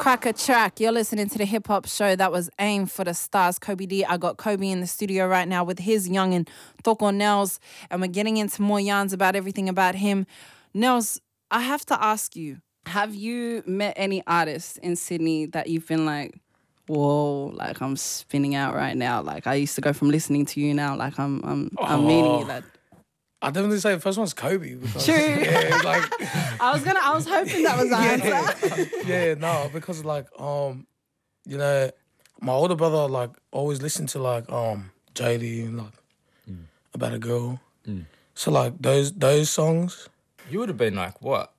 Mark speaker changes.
Speaker 1: Cracker track. You're listening to the Hip Hop Show. That was Aim for the Stars. Kobe D. I got Kobe in the studio right now with his youngin' Thoko Nels, and we're getting into more yarns about everything about him. Nels, I have to ask you, have you met any artists in Sydney that you've been like, whoa, like I'm spinning out right now. Like I used to go from listening to you now, like I'm meeting you, lad.
Speaker 2: I definitely say the first one's Kobe. Because,
Speaker 1: True.
Speaker 2: Yeah, like
Speaker 1: I was hoping that was the answer.
Speaker 2: yeah, no, because like you know, my older brother like always listened to like JD and like About a Girl. So like those songs.
Speaker 3: You would have been like what?